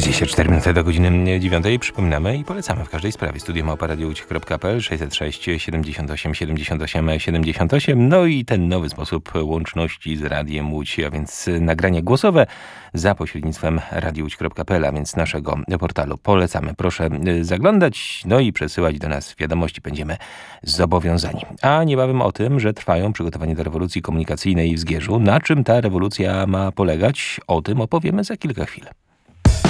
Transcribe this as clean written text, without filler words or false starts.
24 minuty do godziny 9. Przypominamy i polecamy w każdej sprawie. studio@radiowódź.pl 606 78 78 78. No i ten nowy sposób łączności z Radiem Łódź, a więc nagrania głosowe za pośrednictwem radiowódź.pl, a więc naszego portalu. Polecamy. Proszę zaglądać, no i przesyłać do nas wiadomości. Będziemy zobowiązani. A niebawem o tym, że trwają przygotowania do rewolucji komunikacyjnej w Zgierzu. Na czym ta rewolucja ma polegać? O tym opowiemy za kilka chwil.